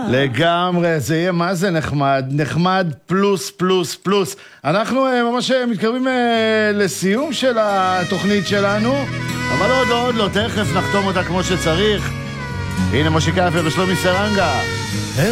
לגמרי, זה יהיה מה זה נחמד, נחמד פלוס פלוס פלוס. אנחנו ממש מתקרבים לסיום של התוכנית שלנו, אבל עוד לא, תכף נחתום אותה כמו שצריך. הנה מושיקה יפה בשלומי סרנגה.